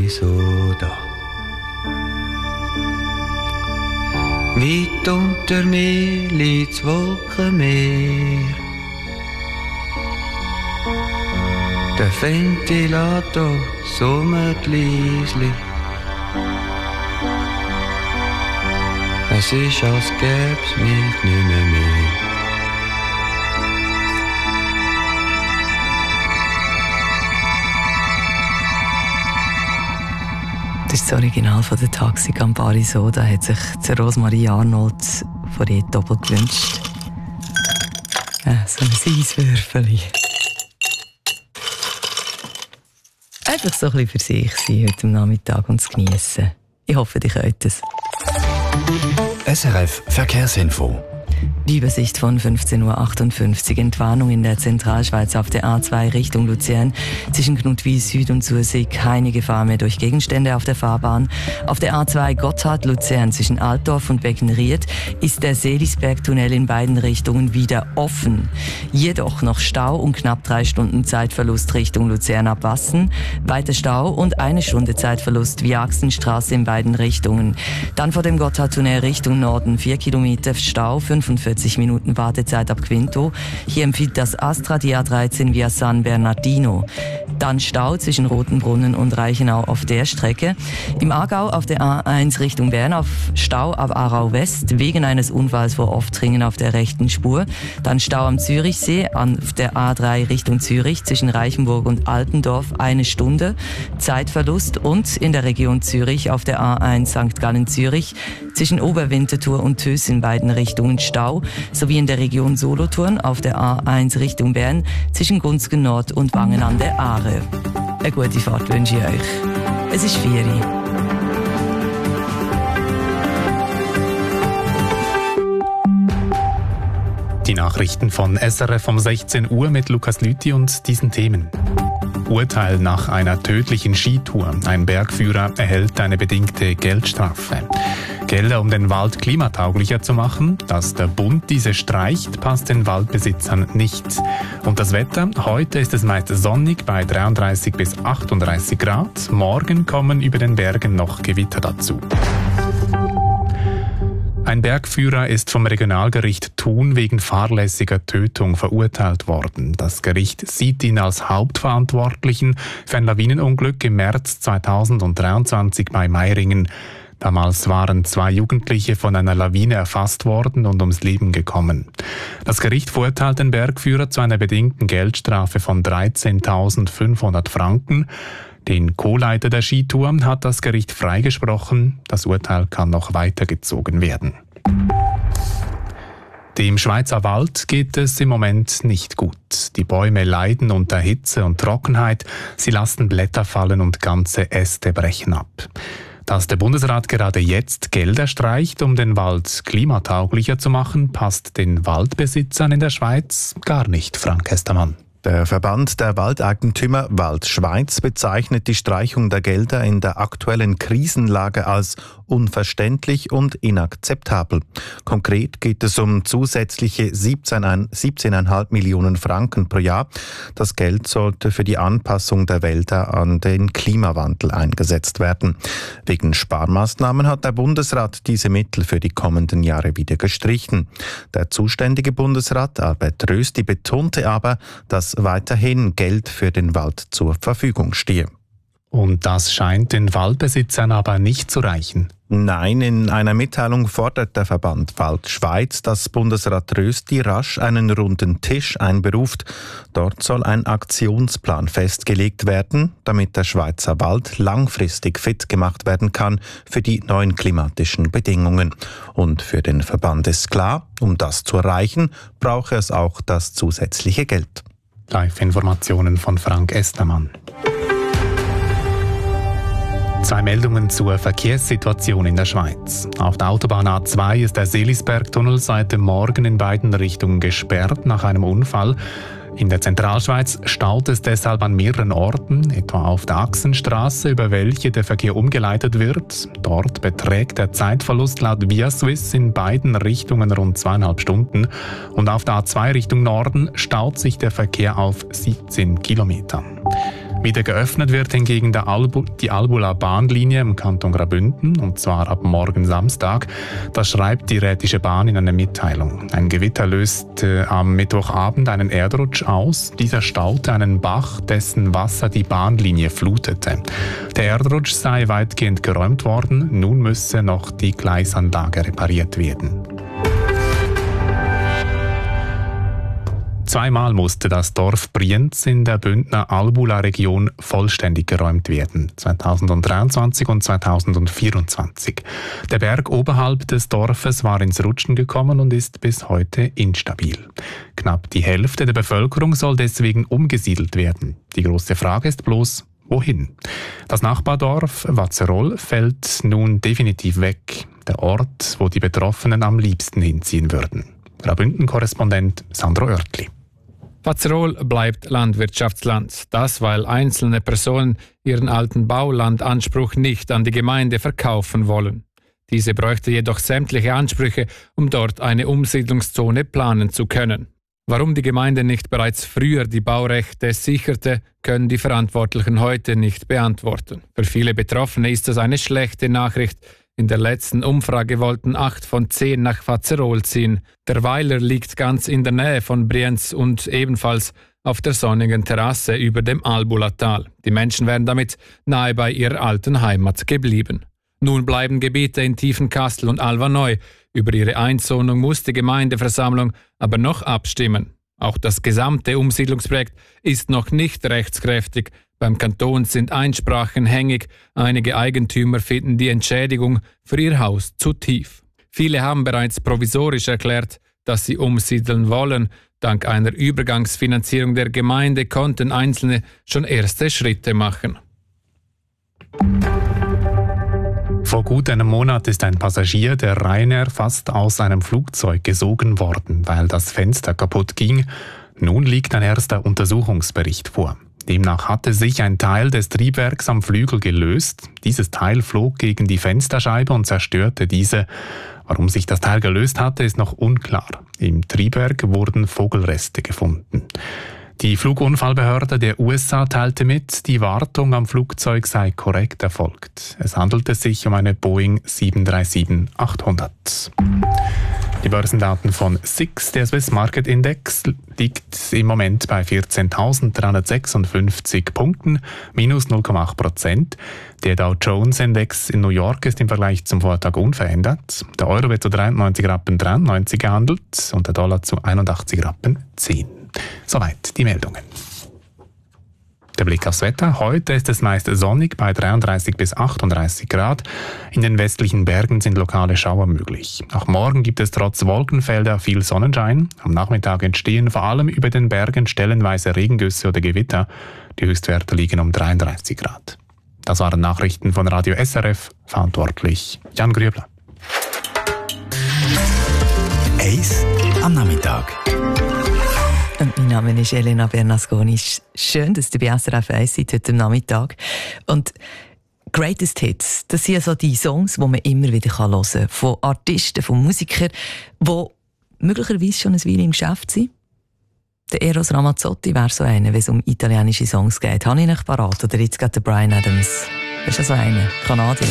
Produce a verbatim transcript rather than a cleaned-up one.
Bari Soda. Weit unter mir liegt's Wolkenmeer. Der Ventilator summt leislich. Es ist, als gäb's mich nicht mehr mehr. Das ist das Original von der Taxi Campari Soda, hat sich der Rosmarie Arnold von ihr doppelt gewünscht. Ja, so ein Eiswürfeli. Einfach so ein bisschen für sich sein heute am Nachmittag und zu geniessen. Ich hoffe, ihr könnt es. S R F Verkehrsinfo. Die Übersicht von fünfzehn Uhr achtundfünfzig. Entwarnung in der Zentralschweiz auf der A zwei Richtung Luzern. Zwischen Knutwil Süd und Sursee keine Gefahr mehr durch Gegenstände auf der Fahrbahn. Auf der A zwei Gotthard-Luzern zwischen Altdorf und Beckenried ist der Seelisbergtunnel in beiden Richtungen wieder offen. Jedoch noch Stau und knapp drei Stunden Zeitverlust Richtung Luzern-Abwassen. Weiter Stau und eine Stunde Zeitverlust via Axenstraße in beiden Richtungen. Dann vor dem Gotthardtunnel Richtung Norden vier Kilometer Stau, fünfundvierzig Minuten Wartezeit ab Quinto. Hier empfiehlt das Astra die A dreizehn via San Bernardino. Dann Stau zwischen Rotenbrunnen und Reichenau auf der Strecke. Im Aargau auf der A eins Richtung Bern auf Stau ab Aarau West wegen eines Unfalls vor Oftringen auf der rechten Spur. Dann Stau am Zürichsee auf der A drei Richtung Zürich zwischen Reichenburg und Altendorf eine Stunde Zeitverlust und in der Region Zürich auf der A eins Sankt Gallen Zürich zwischen Oberwinterthur und Töss in beiden Richtungen Stau, sowie in der Region Solothurn auf der A eins Richtung Bern zwischen Gunzgen Nord und Wangen an der Aare. Eine gute Fahrt wünsche ich euch. Es ist vier Uhr. Die Nachrichten von S R F um sechzehn Uhr mit Lukas Lüthi und diesen Themen. Urteil nach einer tödlichen Skitour. Ein Bergführer erhält eine bedingte Geldstrafe. Gelder, um den Wald klimatauglicher zu machen. Dass der Bund diese streicht, passt den Waldbesitzern nicht. Und das Wetter? Heute ist es meist sonnig bei dreiunddreißig bis achtunddreißig Grad. Morgen kommen über den Bergen noch Gewitter dazu. Ein Bergführer ist vom Regionalgericht Thun wegen fahrlässiger Tötung verurteilt worden. Das Gericht sieht ihn als Hauptverantwortlichen für ein Lawinenunglück im März zweitausenddreiundzwanzig bei Meiringen. Damals waren zwei Jugendliche von einer Lawine erfasst worden und ums Leben gekommen. Das Gericht verurteilt den Bergführer zu einer bedingten Geldstrafe von dreizehntausendfünfhundert Franken. Den Co-Leiter der Skitour hat das Gericht freigesprochen. Das Urteil kann noch weitergezogen werden. Dem Schweizer Wald geht es im Moment nicht gut. Die Bäume leiden unter Hitze und Trockenheit. Sie lassen Blätter fallen und ganze Äste brechen ab. Dass der Bundesrat gerade jetzt Gelder streicht, um den Wald klimatauglicher zu machen, passt den Waldbesitzern in der Schweiz gar nicht, Frank Estermann. Der Verband der Waldeigentümer Waldschweiz bezeichnet die Streichung der Gelder in der aktuellen Krisenlage als unverständlich und inakzeptabel. Konkret geht es um zusätzliche siebzehn Komma fünf Millionen Franken pro Jahr. Das Geld sollte für die Anpassung der Wälder an den Klimawandel eingesetzt werden. Wegen Sparmaßnahmen hat der Bundesrat diese Mittel für die kommenden Jahre wieder gestrichen. Der zuständige Bundesrat Albert Rösti betonte aber, dass weiterhin Geld für den Wald zur Verfügung stehe. Und das scheint den Waldbesitzern aber nicht zu reichen. Nein, in einer Mitteilung fordert der Verband Waldschweiz, dass Bundesrat Rösti rasch einen runden Tisch einberuft. Dort soll ein Aktionsplan festgelegt werden, damit der Schweizer Wald langfristig fit gemacht werden kann für die neuen klimatischen Bedingungen. Und für den Verband ist klar, um das zu erreichen, brauche es auch das zusätzliche Geld. Live-Informationen von Frank Estermann. Zwei Meldungen zur Verkehrssituation in der Schweiz. Auf der Autobahn A zwei ist der Seelisbergtunnel seit dem Morgen in beiden Richtungen gesperrt nach einem Unfall. In der Zentralschweiz staut es deshalb an mehreren Orten, etwa auf der Axenstraße, über welche der Verkehr umgeleitet wird. Dort beträgt der Zeitverlust laut ViaSwiss in beiden Richtungen rund zweieinhalb Stunden. Und auf der A zwei Richtung Norden staut sich der Verkehr auf siebzehn Kilometern. Wieder geöffnet wird hingegen der Albu, die Albula-Bahnlinie im Kanton Graubünden, und zwar ab morgen Samstag. Das schreibt die Rätische Bahn in einer Mitteilung. Ein Gewitter löst äh, am Mittwochabend einen Erdrutsch aus. Dieser staute einen Bach, dessen Wasser die Bahnlinie flutete. Der Erdrutsch sei weitgehend geräumt worden. Nun müsse noch die Gleisanlage repariert werden. Zweimal musste das Dorf Brienz in der Bündner Albula-Region vollständig geräumt werden, zweitausenddreiundzwanzig und zweitausendvierundzwanzig. Der Berg oberhalb des Dorfes war ins Rutschen gekommen und ist bis heute instabil. Knapp die Hälfte der Bevölkerung soll deswegen umgesiedelt werden. Die große Frage ist bloß, wohin? Das Nachbardorf Watzerol fällt nun definitiv weg, der Ort, wo die Betroffenen am liebsten hinziehen würden. Graubünden-Korrespondent Sandro Oertli. Watzerol bleibt Landwirtschaftsland. Das, weil einzelne Personen ihren alten Baulandanspruch nicht an die Gemeinde verkaufen wollen. Diese bräuchte jedoch sämtliche Ansprüche, um dort eine Umsiedlungszone planen zu können. Warum die Gemeinde nicht bereits früher die Baurechte sicherte, können die Verantwortlichen heute nicht beantworten. Für viele Betroffene ist das eine schlechte Nachricht. In der letzten Umfrage wollten acht von zehn nach Watzerol ziehen. Der Weiler liegt ganz in der Nähe von Brienz und ebenfalls auf der sonnigen Terrasse über dem Albulatal. Die Menschen wären damit nahe bei ihrer alten Heimat geblieben. Nun bleiben Gebiete in Tiefenkastel und Alvaneu. Über ihre Einzonung muss die Gemeindeversammlung aber noch abstimmen. Auch das gesamte Umsiedlungsprojekt ist noch nicht rechtskräftig. Beim Kanton sind Einsprachen hängig. Einige Eigentümer finden die Entschädigung für ihr Haus zu tief. Viele haben bereits provisorisch erklärt, dass sie umsiedeln wollen. Dank einer Übergangsfinanzierung der Gemeinde konnten Einzelne schon erste Schritte machen. Vor gut einem Monat ist ein Passagier der Ryanair fast aus einem Flugzeug gesogen worden, weil das Fenster kaputt ging. Nun liegt ein erster Untersuchungsbericht vor. Demnach hatte sich ein Teil des Triebwerks am Flügel gelöst. Dieses Teil flog gegen die Fensterscheibe und zerstörte diese. Warum sich das Teil gelöst hatte, ist noch unklar. Im Triebwerk wurden Vogelreste gefunden. Die Flugunfallbehörde der U S A teilte mit, die Wartung am Flugzeug sei korrekt erfolgt. Es handelte sich um eine Boeing sieben drei sieben achthundert. Die Börsendaten von S I X, der Swiss Market Index, liegt im Moment bei vierzehntausenddreihundertsechsundfünfzig Punkten, minus null Komma acht Prozent. Der Dow Jones Index in New York ist im Vergleich zum Vortag unverändert. Der Euro wird zu dreiundneunzig Rappen dreiundneunzig gehandelt und der Dollar zu einundachtzig Rappen zehn. Soweit die Meldungen. Der Blick aufs Wetter. Heute ist es meist sonnig bei dreiunddreißig bis achtunddreißig Grad. In den westlichen Bergen sind lokale Schauer möglich. Auch morgen gibt es trotz Wolkenfelder viel Sonnenschein. Am Nachmittag entstehen vor allem über den Bergen stellenweise Regengüsse oder Gewitter. Die Höchstwerte liegen um dreiunddreißig Grad. Das waren Nachrichten von Radio S R F. Verantwortlich Jan Grübler. Eis am Nachmittag. Mein Name ist Elena Bernasconi. Schön, dass ihr bei S R F eins seid heute Nachmittag. Und Greatest Hits, das sind so die Songs, die man immer wieder hören kann. Von Artisten, von Musikern, die möglicherweise schon ein Weile im Geschäft sind. Der Eros Ramazzotti wäre so einer, wenn es um italienische Songs geht. Habe ich nicht parat? Oder jetzt gerade der Bryan Adams. Das ist so einer, Kanadier.